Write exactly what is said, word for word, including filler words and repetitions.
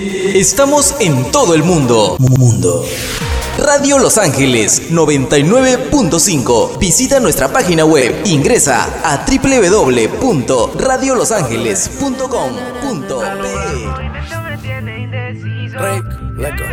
Estamos en todo el mundo. Mundo. Radio Los Ángeles noventa y nueve punto cinco. Visita nuestra página web. Ingresa a doble u doble u doble u punto radio los ángeles punto com punto pe. Rick, leco.